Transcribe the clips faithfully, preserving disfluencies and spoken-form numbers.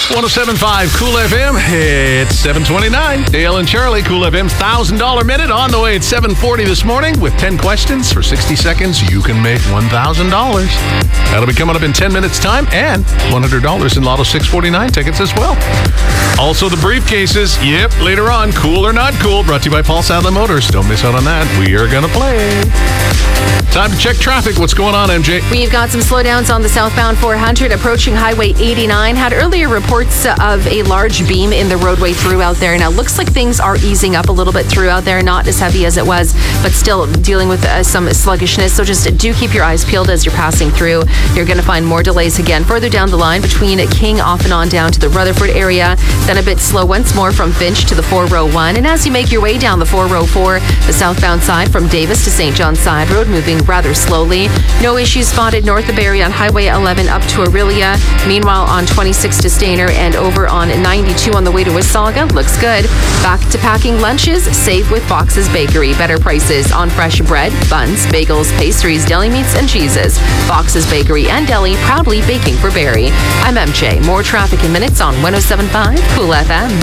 one oh seven point five Cool F M. It's seven twenty-nine. Dale and Charlie, Cool F M's one thousand dollars Minute on the way at seven forty this morning with ten questions. For sixty seconds, you can make one thousand dollars. That'll be coming up in ten minutes' time, and one hundred dollars in Lotto six forty-nine tickets as well. Also, the briefcases. Yep, later on, Cool or Not Cool, brought to you by Paul Sadler Motors. Don't miss out on that. We are going to play. Time to check traffic. What's going on, M J? We've got some slowdowns on the southbound four hundred approaching Highway eighty-nine. Had earlier reports of a large beam in the roadway throughout there. Now, looks like things are easing up a little bit throughout there. Not as heavy as it was, but still dealing with uh, some sluggishness. So just do keep your eyes peeled as you're passing through. You're going to find more delays again further down the line between King off and on down to the Rutherford area. Then a bit slow once more from Finch to the four oh one. And as you make your way down the four oh four, the southbound side from Davis to Saint John's Side Road, moving rather slowly. No issues spotted north of Barrie on Highway eleven up to Aurelia. Meanwhile, on twenty-six to Stainer and over on ninety-two on the way to Wasaga, looks good. Back to packing lunches, save with Fox's Bakery. Better prices on fresh bread, buns, bagels, pastries, deli meats, and cheeses. Fox's Bakery and Deli, proudly baking for Barrie. I'm M J. More traffic in minutes on one oh seven point five Cool F M.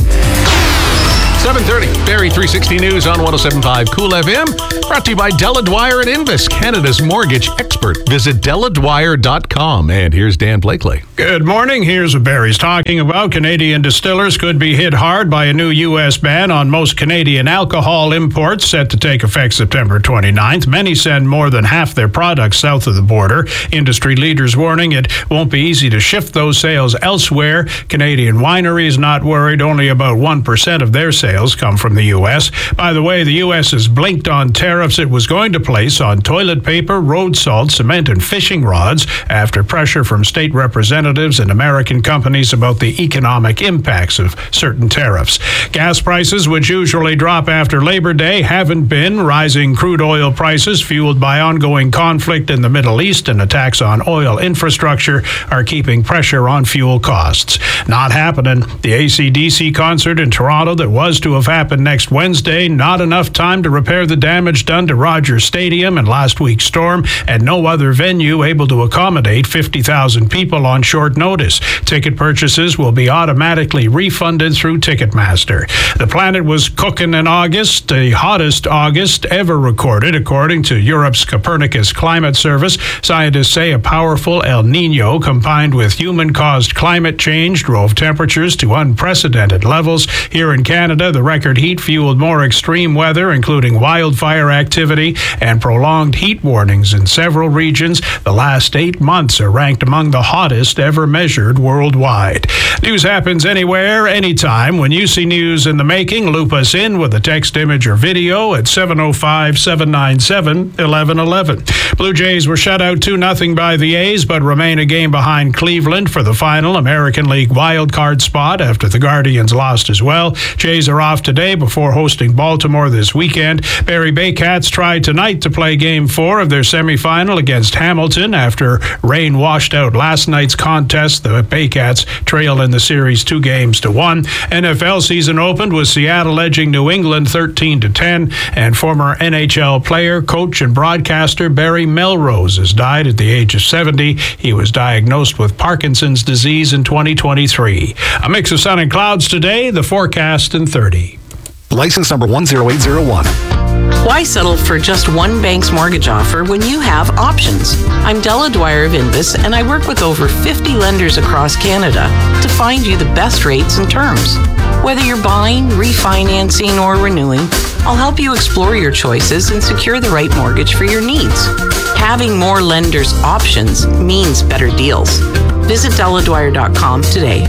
seven thirty, Barrie three sixty News on one oh seven point five Cool F M. Brought to you by Della Dwyer and Invis, Canada's mortgage expert. Visit della dwyer dot com. And here's Dan Blakely. Good morning. Here's what Barrie's talking about. Canadian distillers could be hit hard by a new U S ban on most Canadian alcohol imports set to take effect September twenty-ninth. Many send more than half their products south of the border. Industry leaders warning it won't be easy to shift those sales elsewhere. Canadian wineries not worried. Only about one percent of their sales come from the U S. By the way, the U S has blinked on tariffs it was going to place on toilet paper, road salt, cement, and fishing rods after pressure from state representatives and American companies about the economic impacts of certain tariffs. Gas prices, which usually drop after Labor Day, haven't been. Rising crude oil prices, fueled by ongoing conflict in the Middle East and attacks on oil infrastructure, are keeping pressure on fuel costs. Not happening. The A C D C concert in Toronto that was to have happened next Wednesday, not enough time to repair the damage done to Rogers Stadium in last week's storm, and no other venue able to accommodate fifty thousand people on short notice. Ticket purchases will be automatically refunded through Ticketmaster. The planet was cooking in August, the hottest August ever recorded, according to Europe's Copernicus Climate Service. Scientists say a powerful El Niño combined with human-caused climate change drove temperatures to unprecedented levels. Here in Canada, the record heat fueled more extreme weather, including wildfire activity and prolonged heat warnings in several regions. The last eight months are ranked among the hottest ever measured worldwide. News happens anywhere, anytime. When you see news in the making, loop us in with a text, image, or video at seven oh five, seven nine seven, eleven eleven. Blue Jays were shut out two nothing by the A's, but remain a game behind Cleveland for the final American League wildcard spot after the Guardians lost as well. Jays are off today before hosting Baltimore this weekend. Barrie Baycats try tonight to play game four of their semifinal against Hamilton after rain washed out last night's contest. The Baycats trail in the series two games to one. N F L season opened with Seattle edging New England thirteen to ten, and former N H L player, coach, and broadcaster Barry Melrose has died at the age of seventy. He was diagnosed with Parkinson's disease in twenty twenty-three. A mix of sun and clouds today, the forecast in thirty. License number one zero eight zero one. Why settle for just one bank's mortgage offer when you have options? I'm Della Dwyer of Invis, and I work with over fifty lenders across Canada to find you the best rates and terms. Whether you're buying, refinancing, or renewing, I'll help you explore your choices and secure the right mortgage for your needs. Having more lenders' options means better deals. Visit della dwyer dot com today.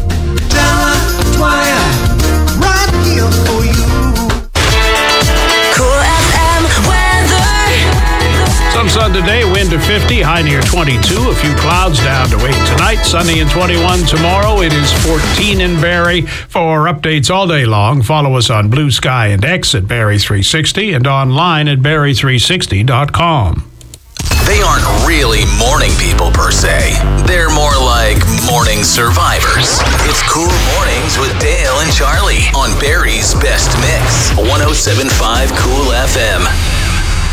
Della Dwyer, right here for you. Some sun today, wind to fifty, high near twenty-two. A few clouds, down to eight tonight. Sunny and twenty-one tomorrow. It is fourteen in Barrie. For updates all day long, follow us on Blue Sky and X at Barrie three sixty and online at barrie three sixty dot com. They aren't really morning people per se. They're more like morning survivors. It's Cool Mornings with Dale and Charlie on Barrie's Best Mix. one oh seven point five Cool F M.